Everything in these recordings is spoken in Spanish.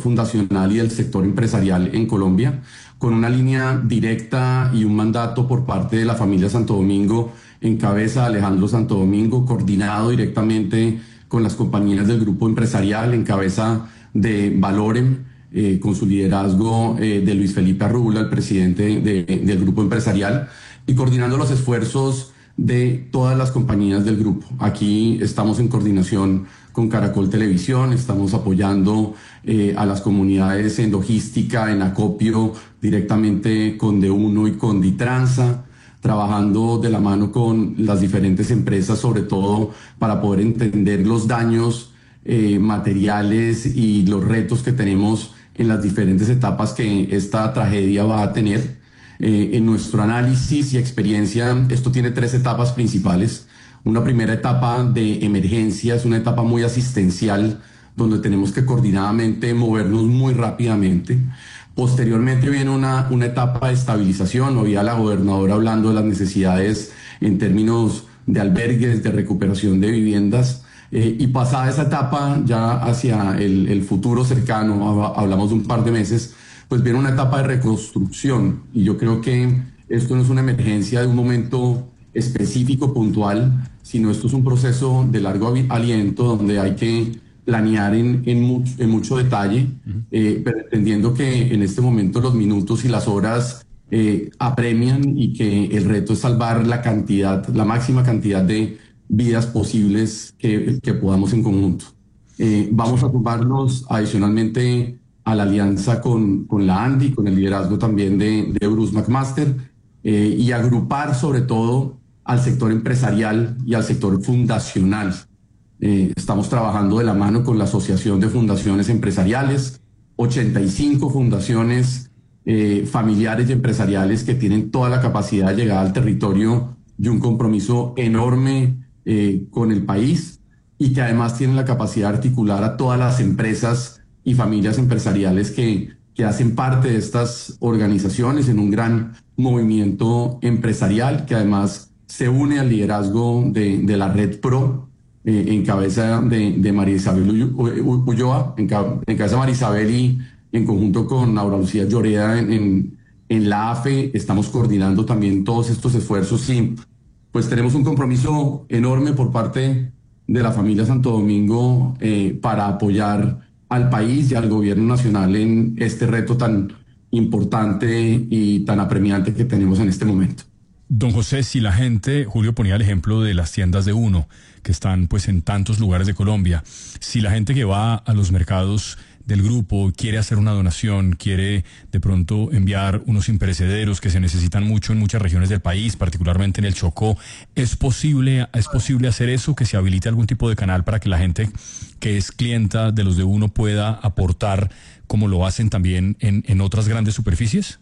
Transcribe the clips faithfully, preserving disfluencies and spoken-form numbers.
fundacional y del sector empresarial en Colombia, con una línea directa y un mandato por parte de la familia Santo Domingo, en cabeza de Alejandro Santo Domingo, coordinado directamente con las compañías del grupo empresarial, en cabeza de Valorem, eh, con su liderazgo eh, de Luis Felipe Arrula, el presidente de, del grupo empresarial, y coordinando los esfuerzos de todas las compañías del grupo. Aquí estamos en coordinación con Caracol Televisión, estamos apoyando eh, a las comunidades en logística, en acopio, directamente con D uno y con Ditransa, trabajando de la mano con las diferentes empresas, sobre todo para poder entender los daños eh, materiales y los retos que tenemos en las diferentes etapas que esta tragedia va a tener. Eh, en nuestro análisis y experiencia, esto tiene tres etapas principales. Una primera etapa de emergencia, es una etapa muy asistencial, donde tenemos que coordinadamente movernos muy rápidamente. Posteriormente viene una, una etapa de estabilización. Oía a la gobernadora hablando de las necesidades en términos de albergues, de recuperación de viviendas. Eh, y pasada esa etapa, ya hacia el, el futuro cercano, hablamos de un par de meses, pues viene una etapa de reconstrucción, y yo creo que esto no es una emergencia de un momento específico, puntual, sino esto es un proceso de largo aliento donde hay que planear en, en, mucho, en mucho detalle, uh-huh. eh, pero entendiendo que en este momento los minutos y las horas eh, apremian, y que el reto es salvar la cantidad, la máxima cantidad de vidas posibles que, que podamos en conjunto. Eh, vamos a sumarnos adicionalmente a la alianza con, con la ANDI, con el liderazgo también de, de Bruce McMaster, eh, y agrupar sobre todo al sector empresarial y al sector fundacional. Eh, estamos trabajando de la mano con la Asociación de Fundaciones Empresariales, ochenta y cinco fundaciones eh, familiares y empresariales que tienen toda la capacidad de llegar al territorio y un compromiso enorme eh, con el país, y que además tienen la capacidad de articular a todas las empresas y familias empresariales que, que hacen parte de estas organizaciones en un gran movimiento empresarial, que además se une al liderazgo de, de la Red Pro, eh, en cabeza de, de María Isabel Ulloa, en, en cabeza de María Isabel, y en conjunto con Aura Lucía Lloreda en, en, en la A F E, estamos coordinando también todos estos esfuerzos, y pues tenemos un compromiso enorme por parte de la familia Santo Domingo eh, para apoyar al país y al gobierno nacional en este reto tan importante y tan apremiante que tenemos en este momento. Don José, si la gente, Julio ponía el ejemplo de las tiendas de uno, que están pues en tantos lugares de Colombia, si la gente que va a los mercados del grupo quiere hacer una donación, quiere de pronto enviar unos imperecederos que se necesitan mucho en muchas regiones del país, particularmente en el Chocó, ¿es posible, es posible hacer eso, que se habilite algún tipo de canal para que la gente que es clienta de los de uno pueda aportar como lo hacen también en, en otras grandes superficies?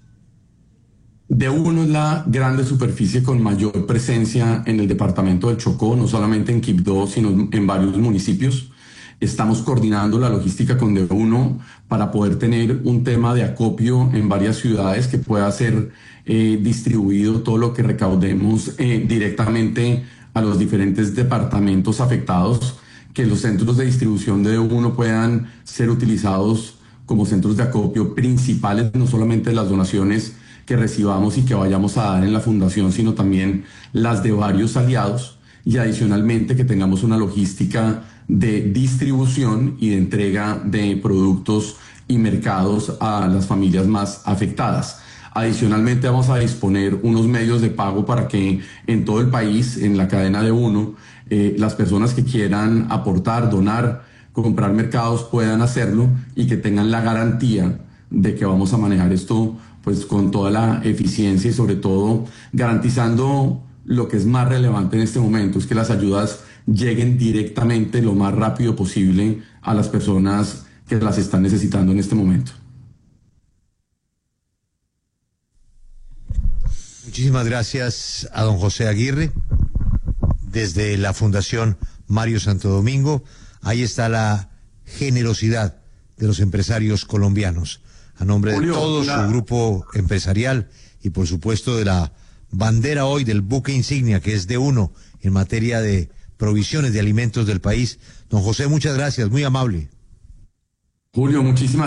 De uno es la grande superficie con mayor presencia en el departamento del Chocó, no solamente en Quibdó, sino en varios municipios. Estamos coordinando la logística con D uno para poder tener un tema de acopio en varias ciudades que pueda ser eh, distribuido todo lo que recaudemos eh, directamente a los diferentes departamentos afectados, que los centros de distribución de D uno puedan ser utilizados como centros de acopio principales, no solamente las donaciones que recibamos y que vayamos a dar en la fundación, sino también las de varios aliados, y adicionalmente que tengamos una logística de distribución y de entrega de productos y mercados a las familias más afectadas. Adicionalmente vamos a disponer unos medios de pago para que en todo el país, en la cadena de uno, eh, las personas que quieran aportar, donar, comprar mercados puedan hacerlo, y que tengan la garantía de que vamos a manejar esto pues con toda la eficiencia, y sobre todo garantizando lo que es más relevante en este momento, es que las ayudas lleguen directamente lo más rápido posible a las personas que las están necesitando en este momento. Muchísimas gracias a don José Aguirre, desde la Fundación Mario Santo Domingo. Ahí está la generosidad de los empresarios colombianos, a nombre Julio, de todo la... su grupo empresarial, y por supuesto de la bandera hoy del buque insignia que es D uno en materia de provisiones de alimentos del país. Don José, muchas gracias, muy amable. Julio, muchísimas